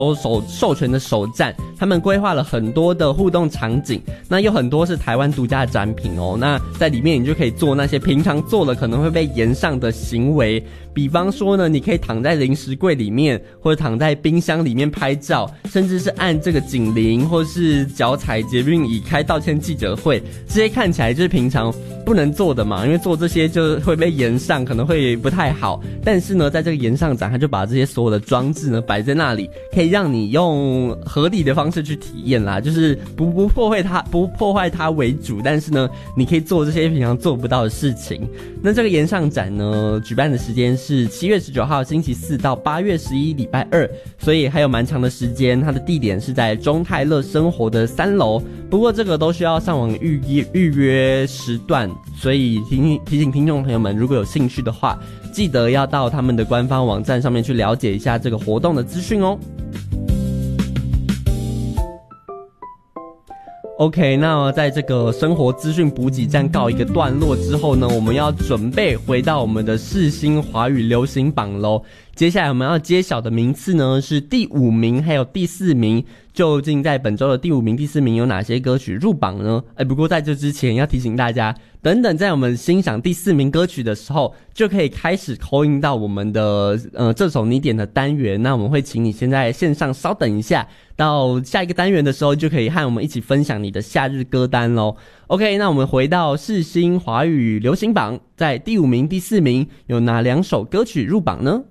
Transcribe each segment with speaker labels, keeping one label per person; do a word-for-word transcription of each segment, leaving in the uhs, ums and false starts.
Speaker 1: 首授权的首站，他们规划了很多的互动场景，那有很多是台湾独家的展品哦。那在里面你就可以做那些平常做了可能会被炎上的行为，比方说呢，你可以躺在零食柜里面，或者躺在冰箱里面拍照，甚至是按这个警铃，或是脚踩捷运椅开道歉记者会，这些看起来就是平常不能做的嘛，因为做这些就会被炎上，可能会不太好。但是呢，在这个炎上展，他就把这些所有的装置呢摆在那里，可以让你用合理的方式去体验啦，就是不不破坏它，不破坏它为主，但是呢，你可以做这些平常做不到的事情。那这个炎上展呢，举办的时间是七月十九号星期四到八月十一礼拜二，所以还有蛮长的时间。它的地点是在中泰乐生活的三楼，不过这个都需要上网预约预约时段，所以提提醒听众朋友们，如果有兴趣的话，记得要到他们的官方网站上面去了解一下这个活动的资讯哦。OK， 那在这个生活资讯补给站告一个段落之后呢，我们要准备回到我们的世新华语流行榜咯。接下来我们要揭晓的名次呢是第五名还有第四名，究竟在本周的第五名第四名有哪些歌曲入榜呢？哎，不过在这之前要提醒大家，等等在我们欣赏第四名歌曲的时候，就可以开始 call in 到我们的呃这首你点的单元。那我们会请你先在线上稍等一下，到下一个单元的时候就可以和我们一起分享你的夏日歌单咯。 OK， 那我们回到世新华语流行榜，在第五名第四名有哪两首歌曲入榜呢？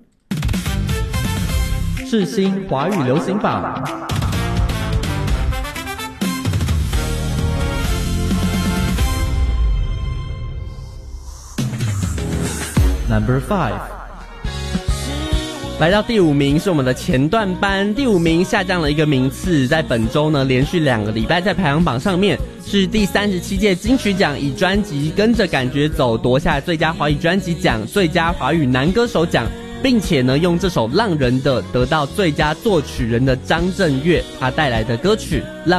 Speaker 1: 世新华语流行榜Number five， 来到第五名是我们的前段班，第五名下降了一个名次，在本周呢连续两个礼拜在排行榜上面是第三十七届金曲奖以专辑《跟着感觉走》夺下最佳华语专辑奖、最佳华语男歌手奖，并且呢用这首《浪人的》得到最佳作曲人的张震岳他带来的歌曲《浪